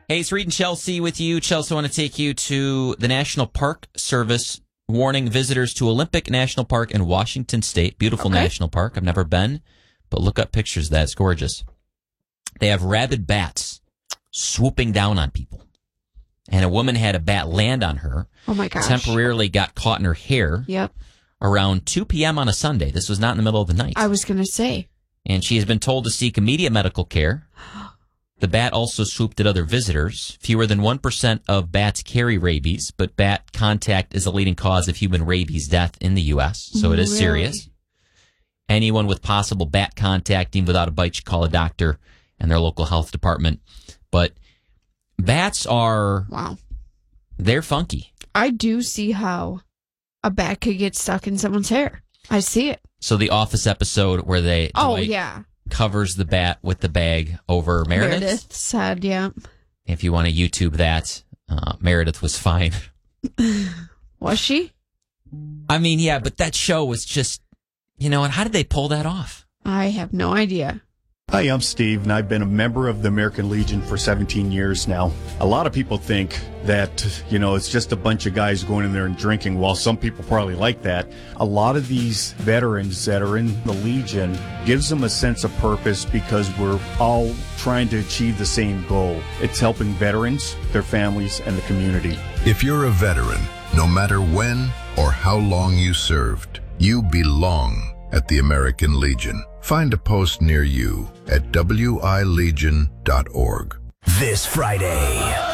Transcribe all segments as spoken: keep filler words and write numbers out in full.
Hey, it's Reed and Chelsea with you. Chelsea, I want to take you to the National Park Service warning visitors to Olympic National Park in Washington State. Beautiful Okay. national park. I've never been, but look up pictures of that. It's gorgeous. They have rabid bats swooping down on people. And a woman had a bat land on her. Oh, my gosh. Temporarily got caught in her hair Yep. around two p.m. on a Sunday. This was not in the middle of the night. I was going to say. And she has been told to seek immediate medical care. The bat also swooped at other visitors. Fewer than one percent of bats carry rabies, but bat contact is a leading cause of human rabies death in the U S, so it is Really? serious. Anyone with possible bat contact, even without a bite, should call a doctor and their local health department. But bats are, Wow. they're funky. I do see how a bat could get stuck in someone's hair. I see it. So the Office episode where they Oh, Dwight yeah. covers the bat with the bag over Meredith. Meredith said, yeah. If you want to YouTube that, uh, Meredith was fine. Was she? I mean, yeah, but that show was just, you know, and how did they pull that off? I have no idea. Hi, I'm Steve, and I've been a member of the American Legion for seventeen years now. A lot of people think that, you know, it's just a bunch of guys going in there and drinking. While some people probably like that, a lot of these veterans that are in the Legion gives them a sense of purpose because we're all trying to achieve the same goal. It's helping veterans, their families, and the community. If you're a veteran, no matter when or how long you served, you belong at the American Legion. Find a post near you at w i legion dot org. This Friday,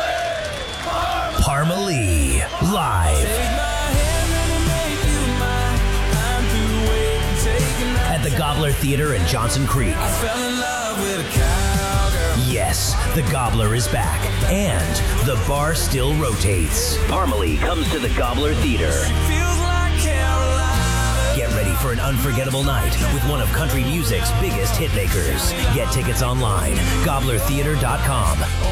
Parmalee live at the Gobbler Theater in Johnson Creek. Yes, the Gobbler is back, and the bar still rotates. Parmalee comes to the Gobbler Theater. Get ready for an unforgettable night with one of country music's biggest hitmakers. Get tickets online, gobbler theater dot com.